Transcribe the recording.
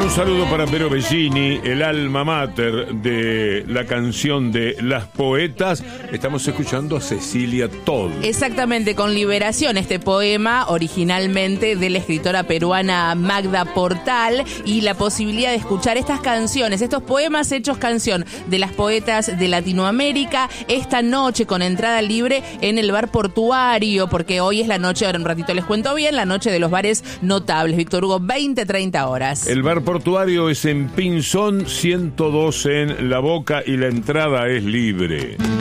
Un saludo para Vero Bellini, el alma mater de la canción de Las Poetas. Estamos escuchando a Cecilia Todd. Exactamente, con Liberación, este poema originalmente de la escritora peruana Magda Portal, y la posibilidad de escuchar estas canciones, estos poemas hechos canción de las poetas de Latinoamérica, esta noche con entrada libre en el bar Portuario, porque hoy es la noche, ahora un ratito les cuento bien, la noche de los bares notables. Víctor Hugo, 20-30 horas. El bar Portuario es en Pinzón 102 en La Boca y la entrada es libre.